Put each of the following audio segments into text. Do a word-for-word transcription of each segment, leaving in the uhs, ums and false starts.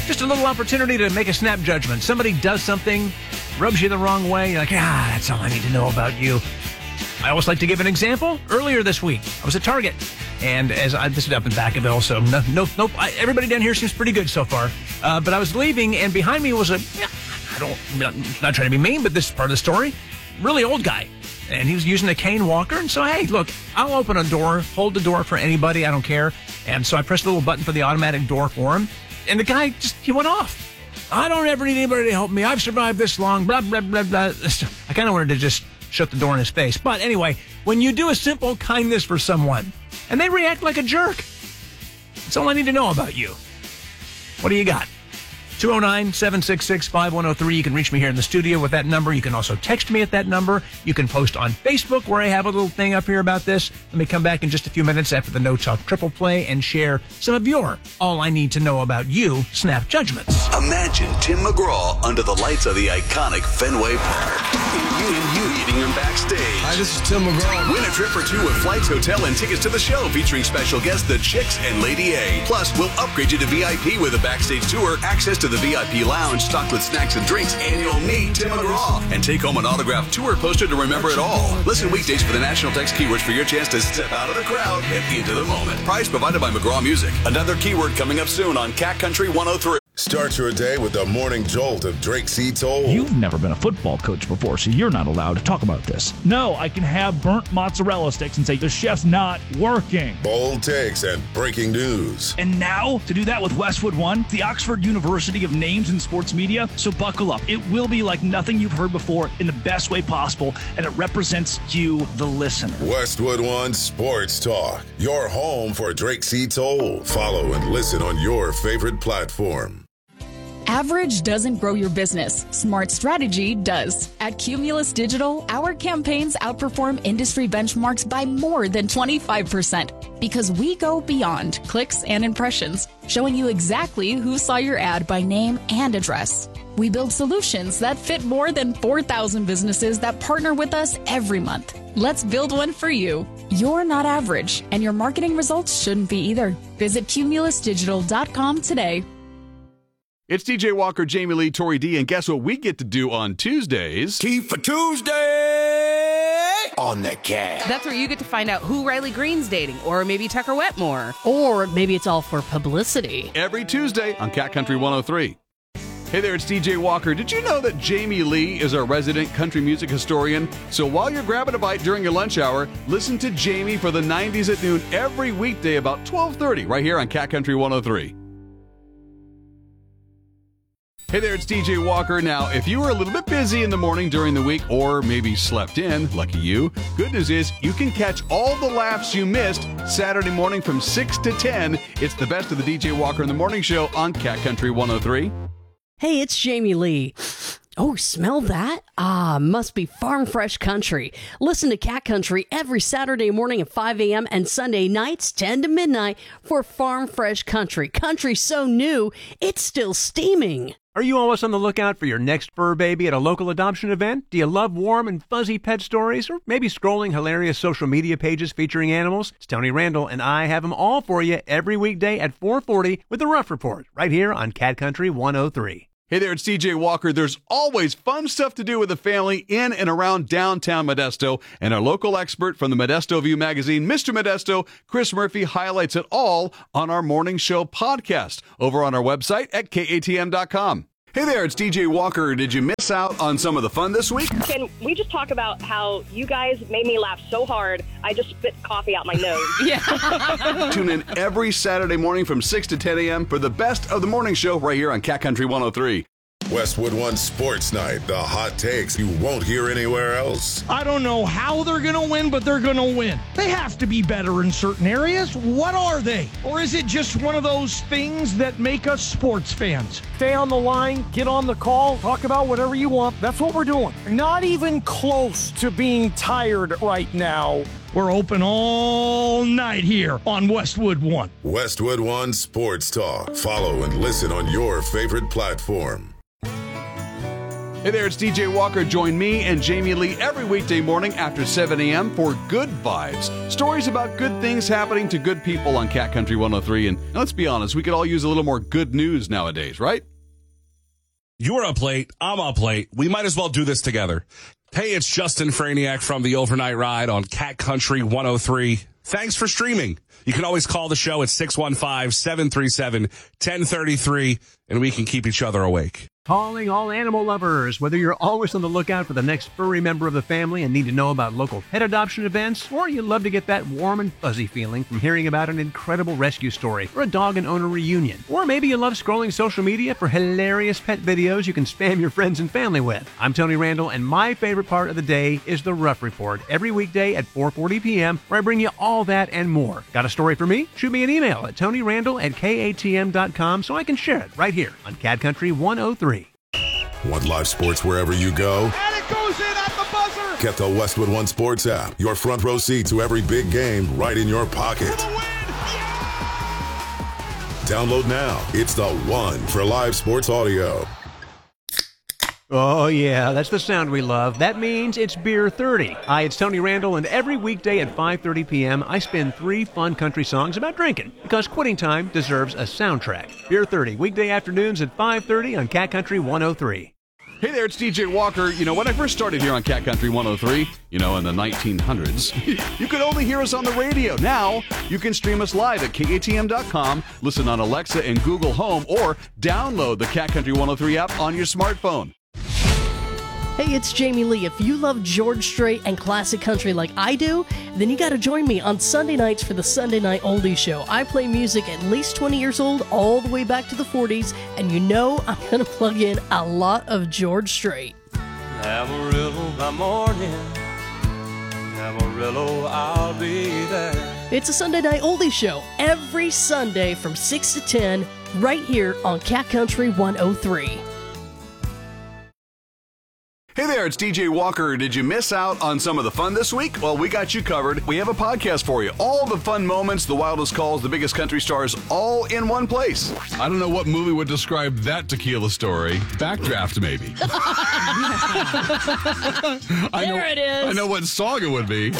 Just a little opportunity to make a snap judgment. Somebody does something, rubs you the wrong way. You're like, ah, that's all I need to know about you. I always like to give an example. Earlier this week, I was at Target, and as I, this is up in Vacaville, so no, no, nope. I, everybody down here seems pretty good so far. Uh, but I was leaving, and behind me was a, yeah, I don't, I'm not trying to be mean, but this is part of the story. Really old guy, and he was using a cane walker. And so, hey, look, I'll open a door, hold the door for anybody. I don't care. And so I pressed the little button for the automatic door for him, and the guy just he went off. I don't ever need anybody to help me. I've survived this long. Blah blah blah blah. I kind of wanted to just shut the door in his face. But anyway, when you do a simple kindness for someone and they react like a jerk, that's all I need to know about you. What do you got? two oh nine, seven six six, five one oh three. You can reach me here in the studio with that number. You can also text me at that number. You can post on Facebook where I have a little thing up here about this. Let me come back in just a few minutes after the No Talk Triple Play and share some of your All I Need to Know About You snap judgments. Imagine Tim McGraw under the lights of the iconic Fenway Park. And you and you meeting him backstage. Hi, this is Tim McGraw. Win a trip for two with flights, hotel, and tickets to the show featuring special guests, the Chicks and Lady A. Plus, we'll upgrade you to V I P with a backstage tour, access to the V I P lounge, stocked with snacks and drinks, and you'll meet Tim McGraw. And take home an autographed tour poster to remember it all. Listen weekdays for the National Text Keywords for your chance to step out of the crowd and into the moment. Prize provided by McGraw Music. Another keyword coming up soon on Cat Country one oh three. Start your day with the morning jolt of Drake C. Toll. You've never been a football coach before, so you're not allowed to talk about this. No, I can have burnt mozzarella sticks and say the chef's not working. Bold takes and breaking news. And now, to do that with Westwood One, the Oxford University of Names in Sports Media. So buckle up. It will be like nothing you've heard before in the best way possible, and it represents you, the listener. Westwood One Sports Talk, your home for Drake C. Toll. Follow and listen on your favorite platform. Average doesn't grow your business. Smart strategy does. At Cumulus Digital, our campaigns outperform industry benchmarks by more than twenty-five percent because we go beyond clicks and impressions, showing you exactly who saw your ad by name and address. We build solutions that fit more than four thousand businesses that partner with us every month. Let's build one for you. You're not average, and your marketing results shouldn't be either. Visit cumulus digital dot com today. It's D J Walker, Jamie Lee, Tori D, and guess what we get to do on Tuesdays? Keep for Tuesday on the Cat. That's where you get to find out who Riley Green's dating, or maybe Tucker Wetmore. Or maybe it's all for publicity. Every Tuesday on Cat Country one oh three. Hey there, it's D J Walker. Did you know that Jamie Lee is our resident country music historian? So while you're grabbing a bite during your lunch hour, listen to Jamie for the nineties at noon every weekday about twelve thirty right here on Cat Country one oh three. Hey there, it's D J Walker. Now, if you were a little bit busy in the morning during the week or maybe slept in, lucky you, good news is you can catch all the laughs you missed Saturday morning from six to ten. It's the best of the D J Walker in the Morning Show on Cat Country one oh three. Hey, it's Jamie Lee. Oh, smell that? Ah, must be Farm Fresh Country. Listen to Cat Country every Saturday morning at five a.m. and Sunday nights ten to midnight for Farm Fresh Country. Country so new, it's still steaming. Are you always on the lookout for your next fur baby at a local adoption event? Do you love warm and fuzzy pet stories? Or maybe scrolling hilarious social media pages featuring animals? It's Tony Randall, and I have them all for you every weekday at four forty with the Rough Report, right here on Cat Country one oh three. Hey there, it's D J Walker. There's always fun stuff to do with the family in and around downtown Modesto, and our local expert from the Modesto View magazine, Mister Modesto, Chris Murphy, highlights it all on our Morning Show podcast over on our website at K A T M dot com. Hey there, it's D J Walker. Did you miss out on some of the fun this week? Can we just talk about how you guys made me laugh so hard, I just spit coffee out my nose? Yeah. Tune in every Saturday morning from six to ten a.m. for the best of the morning show right here on Cat Country one oh three. Westwood One Sports Night, the hot takes you won't hear anywhere else. I don't know how they're going to win, but they're going to win. They have to be better in certain areas. What are they? Or is it just one of those things that make us sports fans? Stay on the line, get on the call, talk about whatever you want. That's what we're doing. Not even close to being tired right now. We're open all night here on Westwood One. Westwood One Sports Talk. Follow and listen on your favorite platform. Hey there, it's D J Walker. Join me and Jamie Lee every weekday morning after seven a.m. for Good Vibes. Stories about good things happening to good people on Cat Country one oh three. And let's be honest, we could all use a little more good news nowadays, right? You're up late. I'm up late. We might as well do this together. Hey, it's Justin Franiak from the Overnight Ride on Cat Country one oh three. Thanks for streaming. You can always call the show at six one five, seven three seven, one zero three three, and we can keep each other awake. Calling all animal lovers. Whether you're always on the lookout for the next furry member of the family and need to know about local pet adoption events, or you love to get that warm and fuzzy feeling from hearing about an incredible rescue story or a dog and owner reunion, or maybe you love scrolling social media for hilarious pet videos you can spam your friends and family with. I'm Tony Randall, and my favorite part of the day is the Rough Report every weekday at four forty p.m. where I bring you all that and more. Got a story for me? Shoot me an email at tonyrandall at k a t m dot com so I can share it right here on Cat Country one oh three. Want live sports wherever you go? And it goes in at the buzzer! Get the Westwood One Sports app. Your front row seat to every big game right in your pocket. For the win! Yeah! Download now. It's the one for live sports audio. Oh, yeah, that's the sound we love. That means it's Beer thirty. Hi, it's Tony Randall, and every weekday at five thirty p.m., I spin three fun country songs about drinking, because quitting time deserves a soundtrack. Beer thirty, weekday afternoons at five thirty on Cat Country one oh three. Hey there, it's D J Walker. You know, when I first started here on Cat Country one oh three, you know, in the nineteen hundreds, you could only hear us on the radio. Now, you can stream us live at K A T M dot com, listen on Alexa and Google Home, or download the Cat Country one oh three app on your smartphone. Hey, it's Jamie Lee. If you love George Strait and classic country like I do, then you got to join me on Sunday nights for the Sunday Night Oldies Show. I play music at least twenty years old, all the way back to the forties, and you know I'm going to plug in a lot of George Strait. Amarillo by morning, Amarillo, I'll be there. It's a Sunday Night Oldies Show every Sunday from six to ten right here on Cat Country one oh three. Hey there, it's D J Walker. Did you miss out on some of the fun this week? Well, we got you covered. We have a podcast for you. All the fun moments, the wildest calls, the biggest country stars, all in one place. I don't know what movie would describe that tequila story. Backdraft, maybe. I there know, it is. I know what song it would be.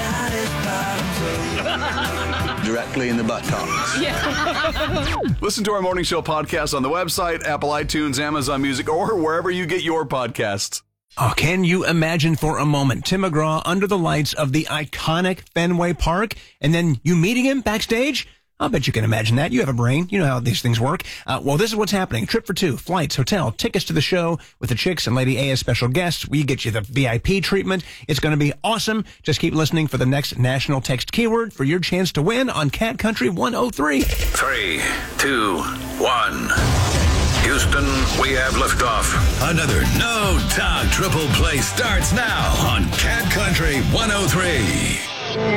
Directly in the buttocks. Yeah. Listen to our morning show podcast on the website, Apple iTunes, Amazon Music, or wherever you get your podcasts. Oh, can you imagine for a moment Tim McGraw under the lights of the iconic Fenway Park, and then you meeting him backstage? I'll bet you can imagine that. You have a brain. You know how these things work. Uh, well, this is what's happening. Trip for two, flights, hotel, tickets to the show with the Chicks and Lady A as special guests. We get you the V I P treatment. It's going to be awesome. Just keep listening for the next national text keyword for your chance to win on Cat Country one oh three. Three, two, one. Houston, we have liftoff. Another no-talk triple play starts now on Cat Country one oh three.